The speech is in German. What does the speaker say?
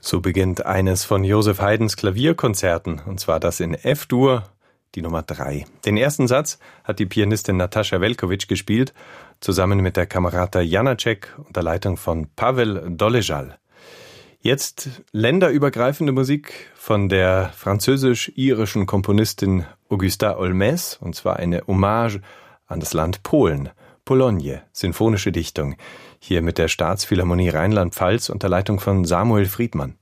So beginnt eines von Joseph Haydns Klavierkonzerten, und zwar das in F-Dur, die Nummer 3. Den ersten Satz hat die Pianistin Natascha Velkovic gespielt, zusammen mit der Kamerata Janacek unter Leitung von Pavel Dolezal. Jetzt länderübergreifende Musik von der französisch-irischen Komponistin Augusta Olmès, und zwar eine Hommage an das Land Polen. Pologne, sinfonische Dichtung, hier mit der Staatsphilharmonie Rheinland-Pfalz unter Leitung von Samuel Friedmann.